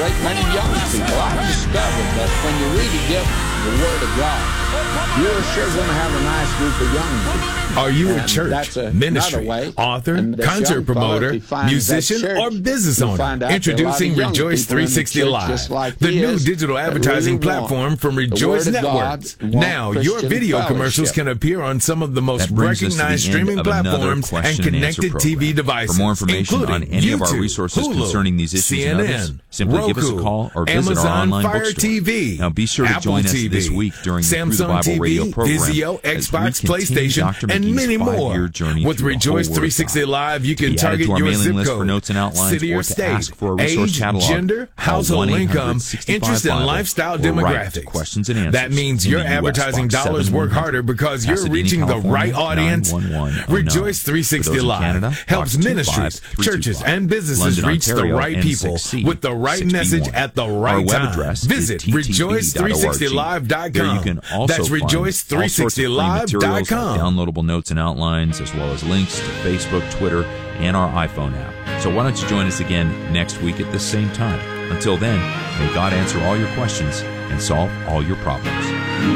great many young people. I've discovered that when you really get the Word of God, you're sure going to have a nice group of young people. Are you a And church, that's ministry, way. author, And this concert young fellow, promoter, if he finds musician, that church, or business you'll owner? find out that a lot of Introducing young Rejoice people in the 360 church, Live, just like the he new is, digital that advertising really want platform from the Rejoice Word of God, Networks. want Now, your Christian video fellowship. commercials can appear on some of the most That brings us to the recognized end streaming of another platforms and question and answer connected program. TV devices. For more information including on any of our YouTube, resources Hulu, concerning these issues and others, CNN, simply Roku, give us a call or visit Amazon our online Fire bookstore. TV, Now, be sure to Apple join us TV, this week during the Through the Samsung Bible TV, radio program Vizio, as we Xbox, continue PlayStation, Dr. and McGee's many more. five-year journey With through the whole Rejoice Word of 360 God. Live, you To can be added target to our your mailing zip list for code, notes and outlines, city or or to state, ask for a resource age, catalog, gender, call household 1-800-65 income, interest, and Bible, lifestyle or write to demographics. Questions and Answers That means in your the US, advertising Box dollars work 7100, harder because you're Pasadena, reaching the California, right audience. 91109. Rejoice 360 For those in Live Canada, helps Box ministries, 25325. churches, and businesses London, reach the Ontario, right people N6C with the right 6B1. message at the Our right web time. address Visit is rejoice360live.com. There you can also That's find all sorts of free materials, rejoice360live.com. downloadable notes and outlines, as well as links to Facebook, Twitter, and our iPhone app. So why don't you join us again next week at the same time? Until then, may God answer all your questions and solve all your problems.